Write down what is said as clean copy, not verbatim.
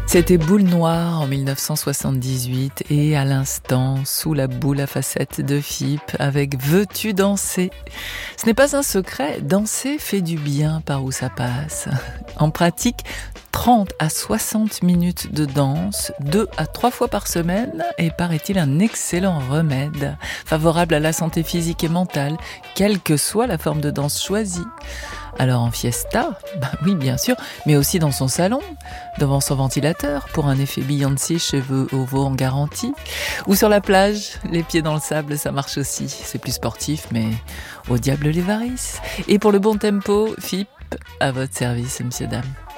C'était Boule Noire en 1978 et à l'instant, sous la boule à facettes de Fipp avec Veux-tu danser ? Ce n'est pas un secret, danser fait du bien par où ça passe. En pratique, 30 à 60 minutes de danse, 2 à 3 fois par semaine est, paraît-il, un excellent remède, favorable à la santé physique et mentale, quelle que soit la forme de danse choisie. Alors en fiesta, oui bien sûr, mais aussi dans son salon, devant son ventilateur, pour un effet Beyoncé cheveux ovaux en garantie, ou sur la plage, les pieds dans le sable, ça marche aussi. C'est plus sportif, mais au diable les varices. Et pour le bon tempo, Fipp, à votre service, messieurs, dames.